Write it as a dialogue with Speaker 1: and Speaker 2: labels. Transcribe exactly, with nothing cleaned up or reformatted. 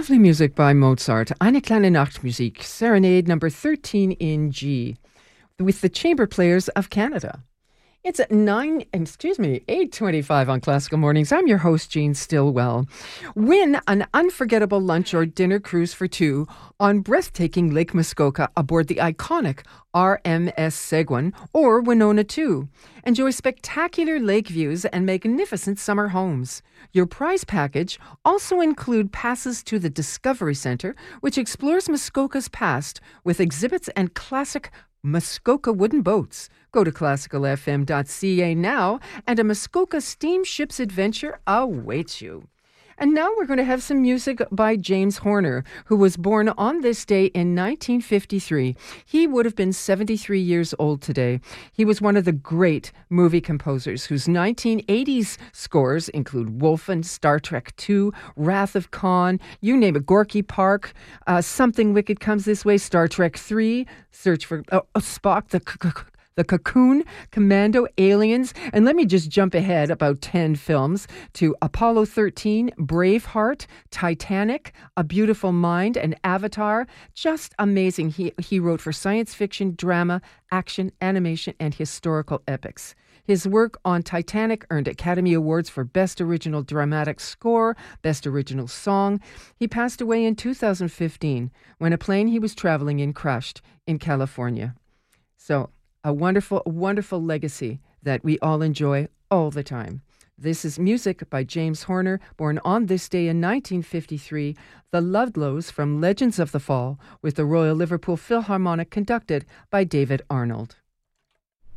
Speaker 1: Lovely music by Mozart, Eine kleine Nachtmusik, Serenade number thirteen in G, with the Chamber Players of Canada. It's at nine, excuse me, eight twenty-five on Classical Mornings. I'm your host, Jean Stillwell. Win an unforgettable lunch or dinner cruise for two on breathtaking Lake Muskoka aboard the iconic R M S Seguin or Winona two. Enjoy spectacular lake views and magnificent summer homes. Your prize package also include passes to the Discovery Center, which explores Muskoka's past with exhibits and classic Muskoka wooden boats. Go to classical f m dot c a now, and a Muskoka steamship's adventure awaits you. And now we're going to have some music by James Horner, who was born on this day in nineteen fifty-three. He would have been seventy-three years old today. He was one of the great movie composers whose nineteen eighties scores include Wolfen, Star Trek two, Wrath of Khan, you name it, Gorky Park, uh, Something Wicked Comes This Way, Star Trek three, Search for uh, Spock, the c- c- The Cocoon, Commando, Aliens, and let me just jump ahead about ten films to Apollo thirteen, Braveheart, Titanic, A Beautiful Mind, and Avatar. Just amazing. He, he wrote for science fiction, drama, action, animation, and historical epics. His work on Titanic earned Academy Awards for Best Original Dramatic Score, Best Original Song. He passed away in two thousand fifteen when a plane he was traveling in crashed in California. So, a wonderful, wonderful legacy that we all enjoy all the time. This is music by James Horner, born on this day in nineteen fifty-three, The Ludlows from Legends of the Fall, with the Royal Liverpool Philharmonic conducted by David Arnold.